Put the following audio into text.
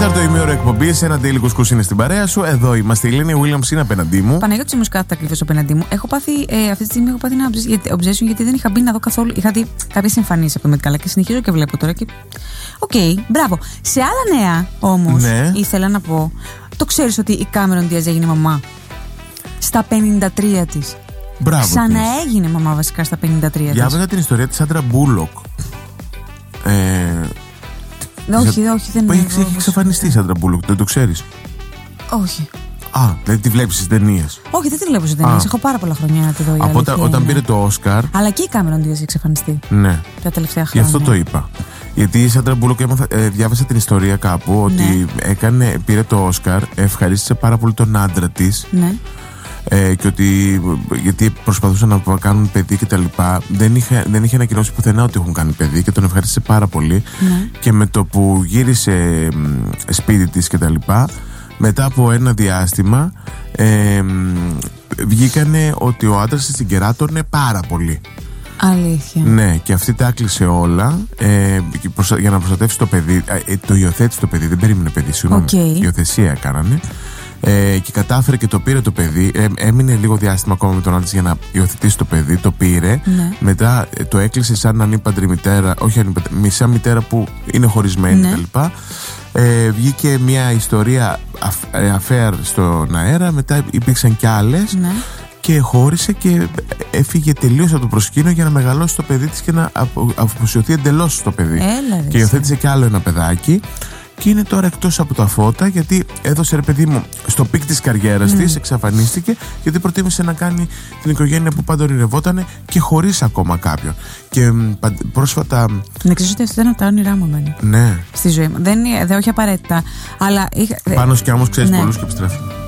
Τέταρτο ημίωρο εκπομπής, ένα Daily Κουσκούς είναι στην παρέα σου. Εδώ είμαστε. Η Ελένη Williams είναι απέναντί μου. Παναγιώτη όμως κάθεται ακριβώς απέναντί μου. Έχω πάθει, αυτή τη στιγμή έχω πάθει ένα obsession γιατί δεν είχα μπει να δω καθόλου. Είχα δει κάποιες εμφανίσεις από το Met Gala και συνεχίζω και βλέπω τώρα. Οκ, μπράβο. Σε άλλα νέα όμως, ναι, ήθελα να πω, το ξέρεις ότι η Cameron Diaz έγινε μαμά στα 53 της. Μπράβο. Ξαναέγινε μαμά βασικά στα 53 της. Διάβαζα την ιστορία της Sandra Bullock. Όχι, δεν είναι. Έχει εξαφανιστεί η Sandra Bullock, δεν το ξέρεις? Όχι. Δεν τη βλέπεις στις ταινίες? Όχι, δεν τη βλέπω στις ταινίες. Έχω πάρα πολλά χρόνια να τη δω. Από όταν πήρε το Oscar. Αλλά και η Cameron Diaz έχει εξαφανιστεί. Ναι. Τα τελευταία χρόνια. Γι' αυτό το είπα. Γιατί η Sandra Bullock διάβασα την ιστορία κάπου ότι πήρε το Oscar, ευχαρίστησε πάρα πολύ τον άντρα της. Ναι. Και ότι γιατί προσπαθούσαν να κάνουν παιδί και τα λοιπά, δεν είχε ανακοινώσει πουθενά ότι έχουν κάνει παιδί και τον ευχαρίστησε πάρα πολύ. Ναι. Και με το που γύρισε σπίτι της και τα λοιπά, μετά από ένα διάστημα βγήκανε ότι ο άντρας της την κεράτωνε πάρα πολύ. Αλήθεια. Ναι, και αυτή τα έκλεισε όλα για να προστατεύσει το παιδί. Το υιοθέτησε το παιδί, δεν περίμενε παιδί, συγγνώμη. Υιοθεσία έκανανε. Και κατάφερε και το πήρε το παιδί. Έμεινε λίγο διάστημα ακόμα με τον άντρα για να υιοθετήσει το παιδί. Το πήρε. Ναι. Μετά το έκλεισε σαν ανήπαντρη μητέρα. Όχι μισά μητέρα που είναι χωρισμένη κτλ. Βγήκε μια ιστορία affair στον αέρα. Μετά υπήρξαν κι άλλες. Ναι. Και χώρισε και έφυγε τελείως από το προσκήνιο για να μεγαλώσει το παιδί της και να αφοσιωθεί εντελώς στο παιδί. Και υιοθέτησε κι άλλο ένα παιδάκι. Και είναι τώρα εκτός από τα φώτα γιατί έδωσε, ρε παιδί μου, στο πικ της καριέρας της, εξαφανίστηκε γιατί προτίμησε να κάνει την οικογένεια που πάντα ονειρευότανε και χωρίς ακόμα κάποιον. Και πρόσφατα. Να ξέρεις ότι αυτό ήταν από τα όνειρά μου εμένα. Ναι. Στη ζωή μου. Δεν όχι απαραίτητα. Αλλά Πάνω και όμως ξέρεις πολλούς και επιστρέφει.